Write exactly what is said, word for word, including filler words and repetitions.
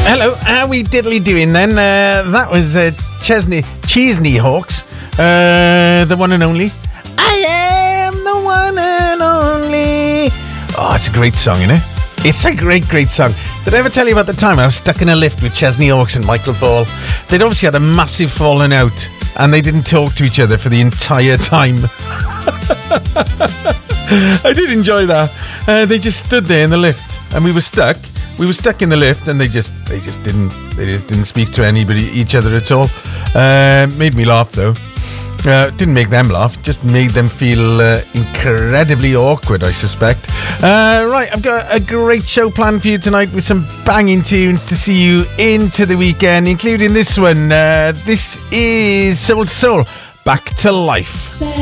Hello, how we diddly doing then? Uh, that was uh, Chesney, Chesney Hawks, uh, the one and only. I am the one and only. Oh, it's a great song, isn't it? It's a great, great song. Did I ever tell you about the time I was stuck in a lift with Chesney Hawks and Michael Ball? They'd obviously had a massive falling out, and they didn't talk to each other for the entire time. I did enjoy that. Uh, they just stood there in the lift, and we were stuck. We were stuck in the lift, and they just they just didn't they just didn't speak to anybody, each other at all. Uh, made me laugh though. Uh, didn't make them laugh, just made them feel uh, incredibly awkward, I suspect. Uh, right, I've got a great show planned for you tonight with some banging tunes to see you into the weekend, including this one. Uh, this is Soul to Soul, Back to Life.